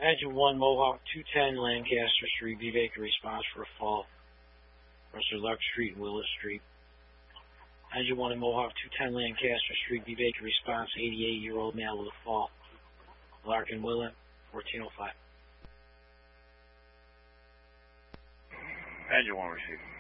Engine 1, Mohawk 210, Lancaster Street, B. Baker response for a fall. Russell Lark Street and Willis Street. Engine 1 in Mohawk 210, Lancaster Street, B. Baker response, 88-year-old male with a fall. Lark and Willis, 1405. Engine 1 received.